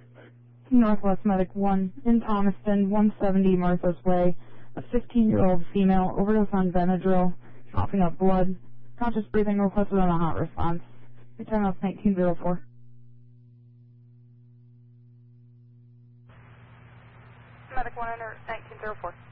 Northwest Medic 1 in Thomaston, 170 Martha's Way. A 15-year-old female overdose on Benadryl, coughing up blood, conscious breathing requested on a hot response. Return off 1904. Medic 1 under 1904.